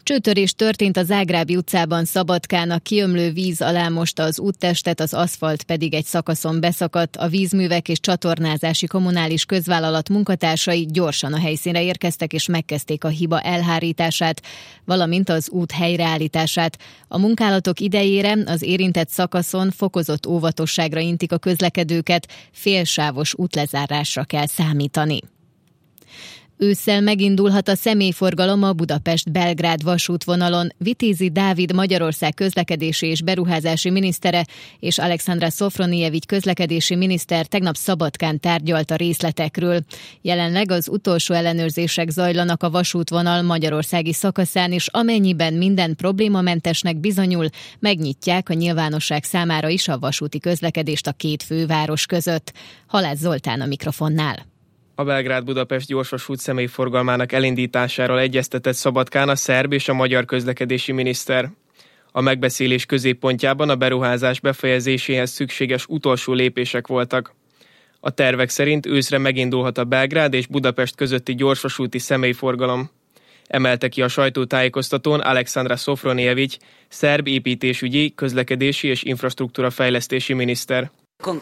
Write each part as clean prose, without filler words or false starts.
Csőtörés történt a Zágrábi utcában Szabadkán, a kiömlő víz alá mosta az úttestet, az aszfalt pedig egy szakaszon beszakadt. A vízművek és csatornázási kommunális közvállalat munkatársai gyorsan a helyszínre érkeztek és megkezdték a hiba elhárítását, valamint az út helyreállítását. A munkálatok idejére az érintett szakaszon fokozott óvatosságra intik a közlekedőket, félsávos útlezárásra kell számítani. Ősszel megindulhat a személyforgalom a Budapest-Belgrád vasútvonalon. Vitézi Dávid Magyarország közlekedési és beruházási minisztere és Alexandra Szofronijevics közlekedési miniszter tegnap Szabadkán tárgyalt a részletekről. Jelenleg az utolsó ellenőrzések zajlanak a vasútvonal magyarországi szakaszán, és amennyiben minden problémamentesnek bizonyul, megnyitják a nyilvánosság számára is a vasúti közlekedést a két főváros között. Halász Zoltán a mikrofonnál. A Belgrád-Budapest gyorsvasút személyforgalmának elindításáról egyeztetett Szabadkán a szerb és a magyar közlekedési miniszter. A megbeszélés középpontjában a beruházás befejezéséhez szükséges utolsó lépések voltak. A tervek szerint őszre megindulhat a Belgrád és Budapest közötti gyorsvasúti személyforgalom. Emelte ki a sajtótájékoztatón Alexandra Szofronijevics, szerb építésügyi, közlekedési és infrastruktúra fejlesztési miniszter.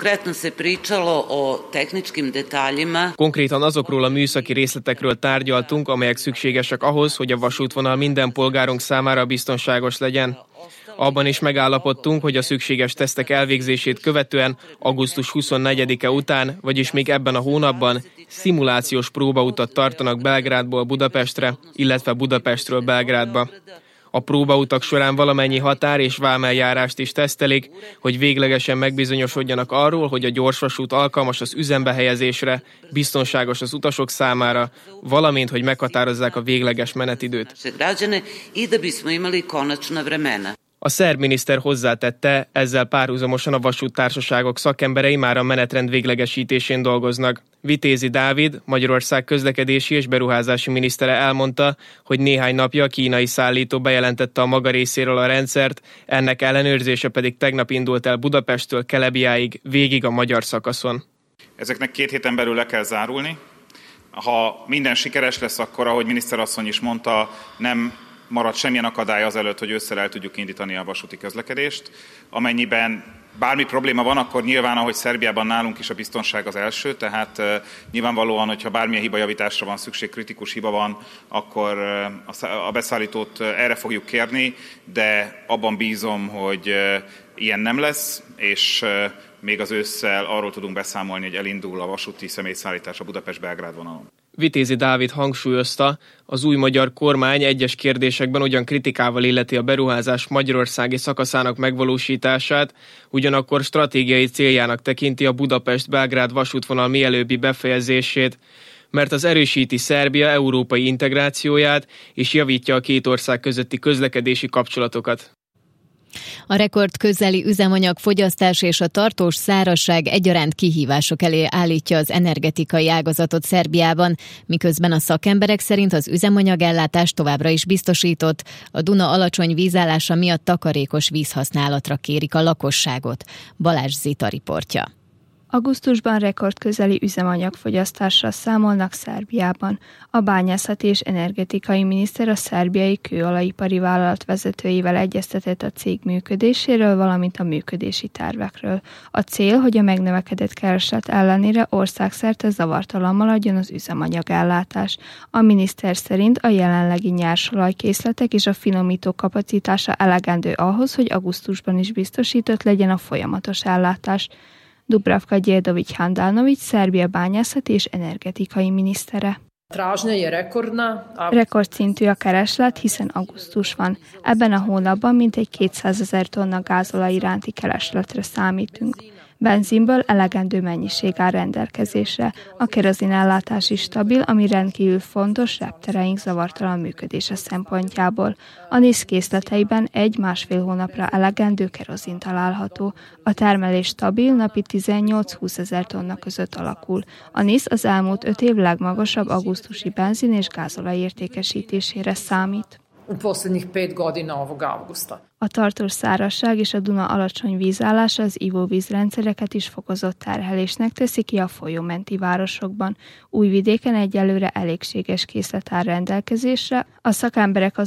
Konkrétan azokról a műszaki részletekről tárgyaltunk, amelyek szükségesek ahhoz, hogy a vasútvonal minden polgárunk számára biztonságos legyen. Abban is megállapodtunk, hogy a szükséges tesztek elvégzését követően augusztus 24-e után, vagyis még ebben a hónapban szimulációs próbautat tartanak Belgrádból Budapestre, illetve Budapestről Belgrádba. A próbautak során valamennyi határ és vámeljárást is tesztelik, hogy véglegesen megbizonyosodjanak arról, hogy a gyorsvasút alkalmas az üzembe helyezésre, biztonságos az utasok számára, valamint, hogy meghatározzák a végleges menetidőt. A szerb miniszter hozzátette, ezzel párhuzamosan a vasúttársaságok szakemberei már a menetrend véglegesítésén dolgoznak. Vitézi Dávid, Magyarország közlekedési és beruházási minisztere elmondta, hogy néhány napja a kínai szállító bejelentette a maga részéről a rendszert, ennek ellenőrzése pedig tegnap indult el Budapesttől Kelebiáig, végig a magyar szakaszon. Ezeknek 2 héten belül le kell zárulni. Ha minden sikeres lesz, akkor, ahogy miniszterasszony is mondta, nem marad semmilyen akadály azelőtt, hogy ősszel el tudjuk indítani a vasúti közlekedést. Amennyiben bármi probléma van, akkor nyilván, ahogy Szerbiában nálunk is a biztonság az első, tehát nyilvánvalóan, hogyha bármilyen hibajavításra van szükség, kritikus hiba van, akkor a beszállítót erre fogjuk kérni, de abban bízom, hogy ilyen nem lesz, és még az ősszel arról tudunk beszámolni, hogy elindul a vasúti személyszállítás a Budapest-Belgrád vonalon. Vitézi Dávid hangsúlyozta, az új magyar kormány egyes kérdésekben ugyan kritikával illeti a beruházás magyarországi szakaszának megvalósítását, ugyanakkor stratégiai céljának tekinti a Budapest-Belgrád vasútvonal mielőbbi befejezését, mert az erősíti Szerbia európai integrációját és javítja a két ország közötti közlekedési kapcsolatokat. A rekord közeli üzemanyagfogyasztás és a tartós szárazság egyaránt kihívások elé állítja az energetikai ágazatot Szerbiában, miközben a szakemberek szerint az üzemanyagellátás továbbra is biztosított. A Duna alacsony vízállása miatt takarékos vízhasználatra kérik a lakosságot. Balázs Zita riportja. Augusztusban rekordközeli üzemanyagfogyasztással számolnak Szerbiában. A bányászati és energetikai miniszter a szerbiai kőolajipari vállalat vezetőivel egyeztetett a cég működéséről, valamint a működési tervekről. A cél, hogy a megnövekedett kereslet ellenére országszerte zavartalan maradjon az üzemanyagellátás. A miniszter szerint a jelenlegi nyersolajkészletek és a finomító kapacitása elegendő ahhoz, hogy augusztusban is biztosított legyen a folyamatos ellátás. Dubravka Djedović-Handanović, Szerbia bányászati és energetikai minisztere. Rekordszintű a kereslet, hiszen augusztus van. Ebben a hónapban mintegy 200 000 tonna gázolaj iránti keresletre számítunk. Benzinből elegendő mennyiség áll rendelkezésre. A kerozinellátás is stabil, ami rendkívül fontos reptereink zavartalan működése szempontjából. A NISZ készleteiben 1-1,5 hónapra elegendő kerozin található. A termelés stabil, napi 18-20 000 tonna között alakul. A NISZ az elmúlt 5 év legmagasabb augusztusi benzin és gázolaj értékesítésére számít. A tartós szárazság és a Duna alacsony vízállása az ivóvízrendszereket is fokozott terhelésnek teszi ki a folyómenti városokban. Újvidéken egyelőre elégséges készlet áll rendelkezésre, a szakemberek azonban